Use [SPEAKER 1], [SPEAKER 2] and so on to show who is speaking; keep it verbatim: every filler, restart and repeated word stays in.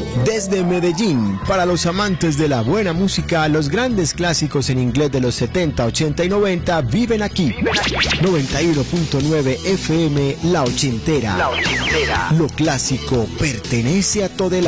[SPEAKER 1] Desde Medellín, para los amantes de la buena música, los grandes clásicos en inglés de los setenta, ochenta y noventa viven aquí. noventa y uno punto nueve F M, La Ochentera. La Ochentera. Lo clásico pertenece a Todelar.